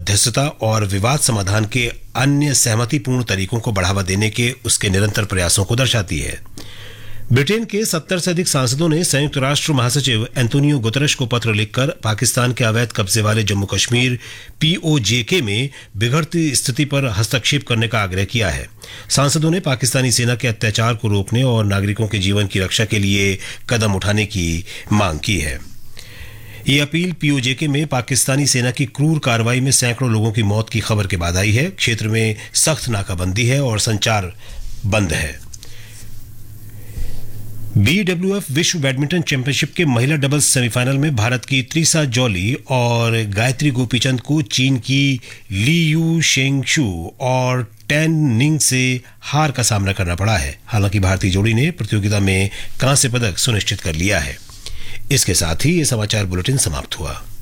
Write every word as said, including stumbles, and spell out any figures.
मध्यस्थता और विवाद समाधान के अन्य सहमतिपूर्ण तरीकों को बढ़ावा देने के उसके निरंतर प्रयासों को दर्शाती है। ब्रिटेन के सत्तर से अधिक सांसदों ने संयुक्त राष्ट्र महासचिव एंटोनियो गुतरश को पत्र लिखकर पाकिस्तान के अवैध कब्जे वाले जम्मू कश्मीर पीओजेके में बिगड़ती स्थिति पर हस्तक्षेप करने का आग्रह किया है। सांसदों ने पाकिस्तानी सेना के अत्याचार को रोकने और नागरिकों के जीवन की रक्षा के लिए कदम उठाने की मांग की है। ये अपील पीओजेके में पाकिस्तानी सेना की क्रूर कार्रवाई में सैकड़ों लोगों की मौत की खबर के बाद आई है। क्षेत्र में सख्त नाकाबंदी है और संचार बंद है। बीडब्ल्यूएफ विश्व बैडमिंटन चैंपियनशिप के महिला डबल्स सेमीफाइनल में भारत की त्रिसा जॉली और गायत्री गोपीचंद को चीन की ली यू शेंगशु और टैन निंग से हार का सामना करना पड़ा है। हालांकि भारतीय जोड़ी ने प्रतियोगिता में कांस्य पदक सुनिश्चित कर लिया है। इसके साथ ही ये समाचार बुलेटिन समाप्त हुआ।